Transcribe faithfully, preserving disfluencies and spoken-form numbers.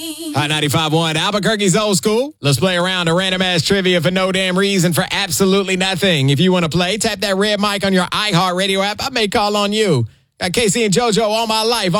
Hot ninety-five point one, Albuquerque's old school. Let's play around a random ass trivia for no damn reason for absolutely nothing. If you want to play, tap that red mic on your iHeartRadio app. I may call on you. Got Casey and JoJo all my life.